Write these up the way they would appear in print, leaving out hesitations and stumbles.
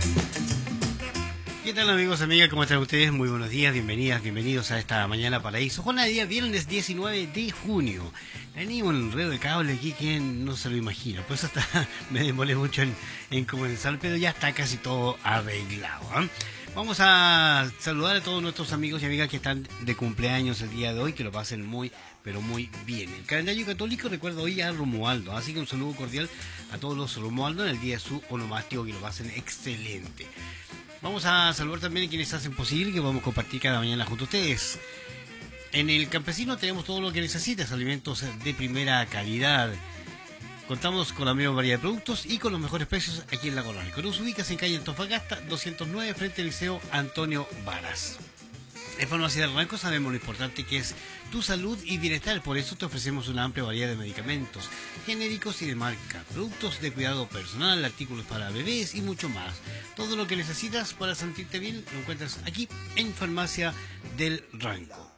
¿Qué tal amigos, amigas? ¿Cómo están ustedes? Muy buenos días, bienvenidas, bienvenidos a esta Mañana Paraíso. Jornada de día viernes 19 de junio. Tenía un enredo de cable aquí que no se lo imagino. Por eso hasta me demoré mucho en comenzar, pero ya está casi todo arreglado, ¿eh? Vamos a saludar a todos nuestros amigos y amigas que están de cumpleaños el día de hoy, que lo pasen muy, pero muy bien. El calendario católico recuerda hoy a Romualdo, así que un saludo cordial a todos los Romualdo en el día de su onomástico, que lo pasen excelente. Vamos a saludar también a quienes hacen posible que vamos a compartir cada mañana junto a ustedes. En el campesino tenemos todo lo que necesitas, alimentos de primera calidad. Contamos con la mayor variedad de productos y con los mejores precios aquí en La Colonia. Nos ubicas en calle Antofagasta 209 frente al Liceo Antonio Varas. En Farmacia del Ranco sabemos lo importante que es tu salud y bienestar, por eso te ofrecemos una amplia variedad de medicamentos, genéricos y de marca, productos de cuidado personal, artículos para bebés y mucho más. Todo lo que necesitas para sentirte bien lo encuentras aquí en Farmacia del Ranco.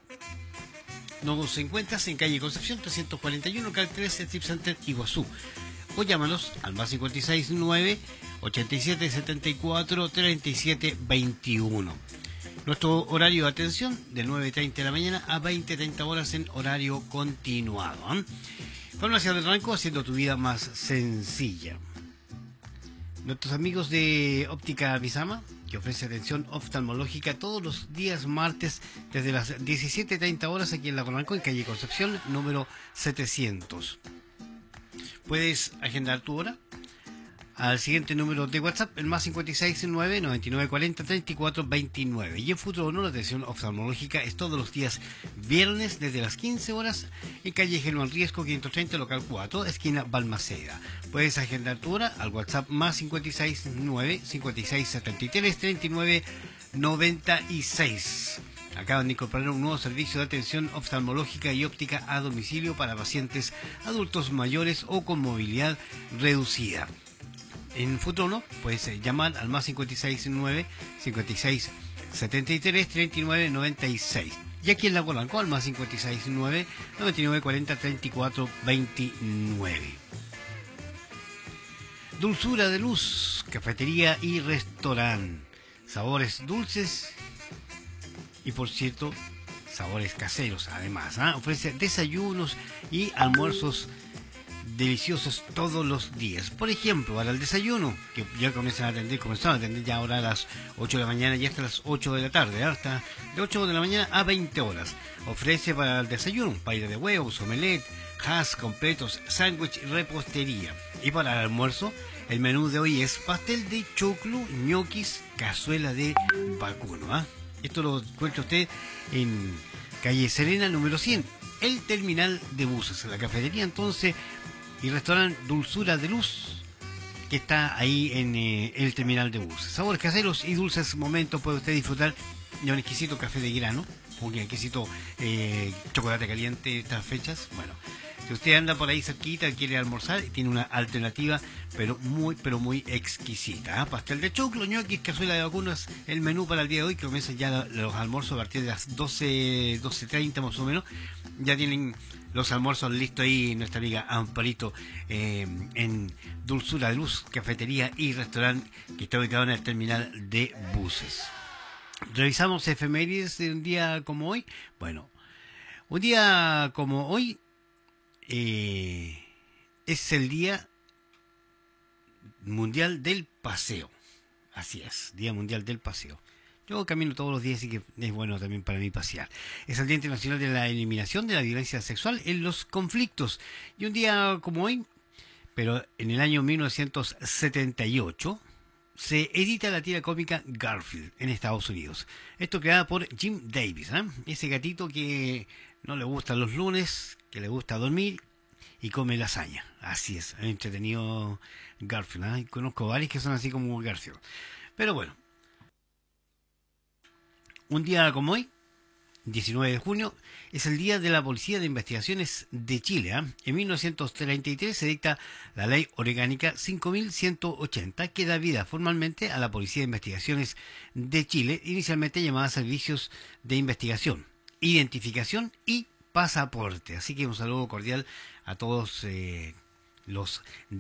Nos encuentras en calle Concepción 341, local 13, Strip Center Iguazú. O llámanos al más 569 87 74 37 21. Nuestro horario de atención de 9:30 de la mañana a 20:30 horas en horario continuado, ¿eh? Farmacia del Ranco, haciendo tu vida más sencilla. Nuestros amigos de Óptica Visama, que ofrece atención oftalmológica todos los días martes desde las 17:30 horas aquí en La Ranco, en calle Concepción, número 700. Puedes agendar tu hora al siguiente número de WhatsApp, el más 569 9940 34 29. Y en Futuro no, la atención oftalmológica es todos los días viernes desde las 15 horas en calle Germán Riesco 530, local 4, esquina Balmaceda. Puedes agendar tu hora al WhatsApp más 569 5673 39 96. Acaban de incorporar un nuevo servicio de atención oftalmológica y óptica a domicilio para pacientes adultos mayores o con movilidad reducida. En Futuro puedes llamar al más 569 56 73 39 96. Y aquí en La Polanco al más 569 99 40 34 29. Dulzura de Luz, cafetería y restaurante. Sabores dulces y, por cierto, sabores caseros además, ¿eh? Ofrece desayunos y almuerzos deliciosos todos los días. Por ejemplo, para el desayuno, que ya comenzaron a atender ya ahora a las 8 de la mañana y hasta las 8 de la tarde, hasta de 8 de la mañana a 20 horas. Ofrece para el desayuno paella de huevos, omelette, hash, completos, sándwich y repostería. Y para el almuerzo, el menú de hoy es pastel de choclo, ñoquis, cazuela de vacuno, ¿eh? Esto lo encuentra usted en calle Serena, número 100, el terminal de buses. La cafetería entonces y restaurante Dulzura de Luz, que está ahí en el terminal de buses. Sabores caseros y dulces momentos puede usted disfrutar de un exquisito café de grano, un exquisito chocolate caliente estas fechas. Bueno, si usted anda por ahí cerquita, quiere almorzar, tiene una alternativa, pero muy exquisita, ¿eh? Pastel de choclo, ñoquis, cazuela de vacunas, el menú para el día de hoy, que comienzan ya los almuerzos a partir de las 12:30 más o menos. Ya tienen los almuerzos listos ahí nuestra amiga Amparito, en Dulzura de Luz, cafetería y restaurante, que está ubicado en el terminal de buses. Revisamos efemérides de un día como hoy. Bueno, un día como hoy es el Día Mundial del Paseo. Así es, Día Mundial del Paseo. Yo camino todos los días, así que es bueno también para mí pasear. Es el Día Internacional de la Eliminación de la Violencia Sexual en los Conflictos. Y un día como hoy, pero en el año 1978, se edita la tira cómica Garfield en Estados Unidos. Esto creada por Jim Davis, ¿eh? Ese gatito que no le gustan los lunes, que le gusta dormir y come lasaña. Así es, entretenido Garfield, ¿eh? Conozco varios que son así como Garfield. Pero bueno, un día como hoy, 19 de junio, es el Día de la Policía de Investigaciones de Chile, ¿eh? En 1933 se dicta la Ley Orgánica 5180, que da vida formalmente a la Policía de Investigaciones de Chile, inicialmente llamada Servicios de Investigación, Identificación y Pasaporte. Así que un saludo cordial a todos los